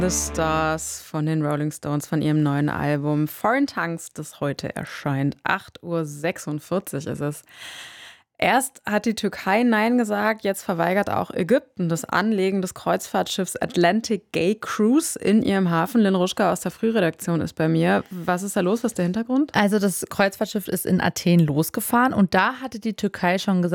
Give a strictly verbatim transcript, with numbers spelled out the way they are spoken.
The Stars von den Rolling Stones von ihrem neuen Album Foreign Tongues, das heute erscheint. acht Uhr sechsundvierzig ist es. Erst hat die Türkei Nein gesagt, jetzt verweigert auch Ägypten das Anlegen des Kreuzfahrtschiffs Atlantic Gay Cruise in ihrem Hafen. Lynn Ruschka aus der Frühredaktion ist bei mir. Was ist da los? Was ist der Hintergrund? Also das Kreuzfahrtschiff ist in Athen losgefahren und da hatte die Türkei schon gesagt,